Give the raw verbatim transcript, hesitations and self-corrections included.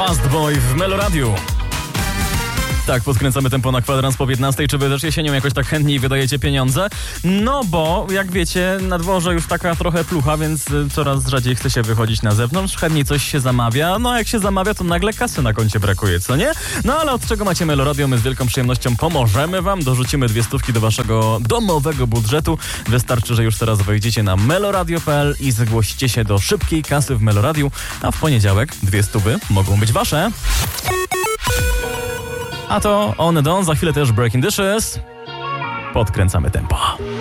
Fast Boy w Meloradiu. Tak, podkręcamy tempo na kwadrans po piętnastej. Czy wy też jesienią jakoś tak chętniej wydajecie pieniądze? No bo, jak wiecie, na dworze już taka trochę plucha, więc coraz rzadziej chce się wychodzić na zewnątrz. Chętniej coś się zamawia. No a jak się zamawia, to nagle kasy na koncie brakuje, co nie? No ale od czego macie Meloradio? My z wielką przyjemnością pomożemy wam. Dorzucimy dwie stówki do waszego domowego budżetu. Wystarczy, że już teraz wejdziecie na meloradio kropka p l i zgłosicie się do szybkiej kasy w Meloradiu. A w poniedziałek dwie stówy mogą być wasze. A to On and On, za chwilę też Breaking Dishes. Podkręcamy tempo.